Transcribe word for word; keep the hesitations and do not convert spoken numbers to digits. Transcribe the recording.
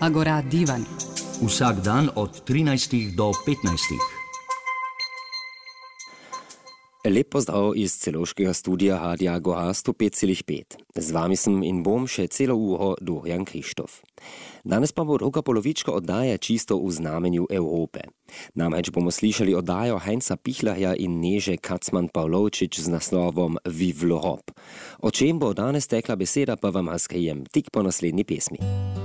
Agora Divan. Vsak dan od trinajstih do petnajstih. Lep pozdrav iz celovškega studija Radia Agora sto pet celih pet. Z vami sem in bom še celo uro Dorian Krištof. Danes pa bo druga polovička oddaje čisto v znamenju Evrope. Namreč bomo slišali oddajo Heinza Pichlerja in Neže Kacman-Pavlovčič z naslovom Vive l'Europe. O čem bo danes tekla beseda, pa vam razkrijem tik po naslednji pesmi.